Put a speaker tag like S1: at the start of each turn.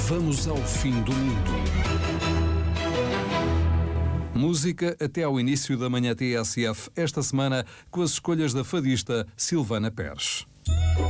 S1: Vamos ao fim do mundo. Música até ao início da manhã TSF, esta semana com as escolhas da fadista Silvana Pérez.